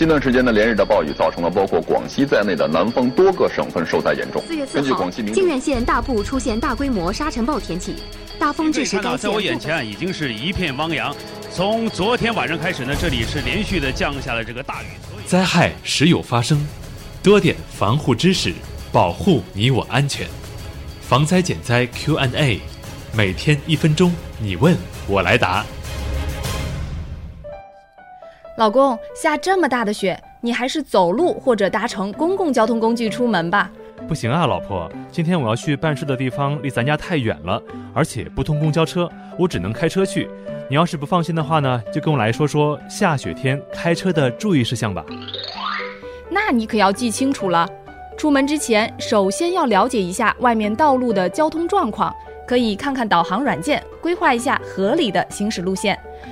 近段时间的连日的暴雨，造成了包括广西在内的南方多个省份受灾严重。 4月4号，靖远县大部出现大规模沙尘暴天气，大风致使该县。 在我眼前已经是一片汪洋。从昨天晚上开始呢，这里是连续的降下了这个大雨。 灾害时有发生，多点防护知识，保护你我安全。防灾减灾 Q&A， 每天1分钟，你问我来答。 老公，下这么大的雪，你还是走路或者搭乘公共交通工具出门吧。 不行啊，老婆，今天我要去办事的地方离咱家太远了，而且不通公交车，我只能开车去。你要是不放心的话呢，就跟我来说说下雪天开车的注意事项吧。 那你可要记清楚了，出门之前首先要了解一下外面道路的交通状况，可以看看导航软件，规划一下合理的行驶路线。